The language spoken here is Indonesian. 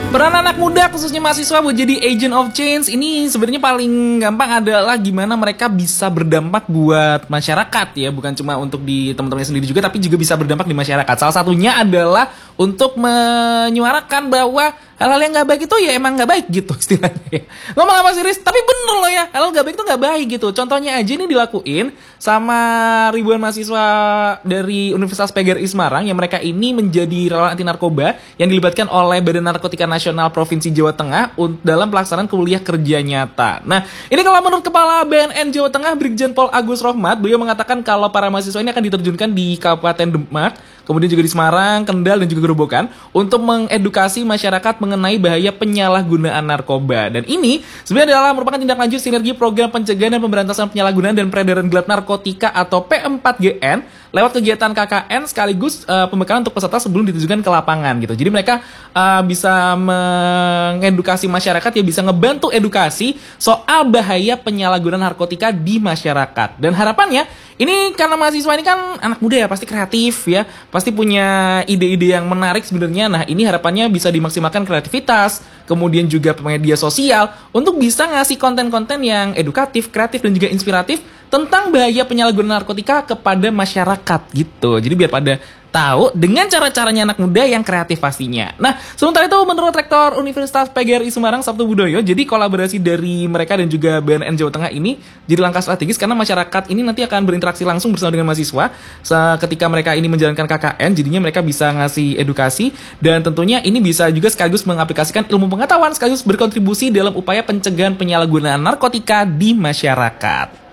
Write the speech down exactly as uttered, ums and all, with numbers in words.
Peran anak muda khususnya mahasiswa buat jadi agent of change ini sebenarnya paling gampang adalah gimana mereka bisa berdampak buat masyarakat ya, bukan cuma untuk di teman-temannya sendiri juga tapi juga bisa berdampak di masyarakat. Salah satunya adalah untuk menyuarakan bahwa hal-hal yang nggak baik itu ya emang nggak baik gitu istilahnya ya. Ngomong apa sih Riz? Tapi bener loh ya, hal nggak baik itu nggak baik gitu. Contohnya aja ini dilakuin sama ribuan mahasiswa dari Universitas P G R I Semarang yang mereka ini menjadi relawan anti narkoba yang dilibatkan oleh Badan Narkotika Nasional Provinsi Jawa Tengah dalam pelaksanaan kuliah kerja nyata. Nah, ini kalau menurut Kepala B N N Jawa Tengah Brigjen Pol Agus Rohmat, beliau mengatakan kalau para mahasiswa ini akan diterjunkan di Kabupaten Demak, kemudian juga di Semarang, Kendal, dan juga Gerobokan untuk mengedukasi masyarakat mengenai bahaya penyalahgunaan narkoba. Dan ini sebenarnya adalah merupakan tindak lanjut sinergi program pencegahan dan pemberantasan penyalahgunaan dan peredaran gelap narkotika atau P empat G N lewat kegiatan K K N sekaligus uh, pembekalan untuk peserta sebelum ditujukan ke lapangan gitu. Jadi mereka uh, bisa mengedukasi masyarakat ya, bisa ngebantu edukasi soal bahaya penyalahgunaan narkotika di masyarakat. Dan harapannya ini karena mahasiswa ini kan anak muda ya, pasti kreatif ya, pasti punya ide-ide yang menarik sebenarnya. Nah, ini harapannya bisa dimaksimalkan kreativitas, kemudian juga media sosial untuk bisa ngasih konten-konten yang edukatif, kreatif, dan juga inspiratif tentang bahaya penyalahgunaan narkotika kepada masyarakat gitu. Jadi biar pada tahu dengan cara-caranya anak muda yang kreatif pastinya. Nah, sementara itu menurut Rektor Universitas P G R I Semarang Sabtu Budoyo, jadi kolaborasi dari mereka dan juga B N N Jawa Tengah ini jadi langkah strategis karena masyarakat ini nanti akan berinteraksi langsung bersama dengan mahasiswa ketika mereka ini menjalankan K K N. Jadinya mereka bisa ngasih edukasi dan tentunya ini bisa juga sekaligus mengaplikasikan ilmu pengetahuan sekaligus berkontribusi dalam upaya pencegahan penyalahgunaan narkotika di masyarakat.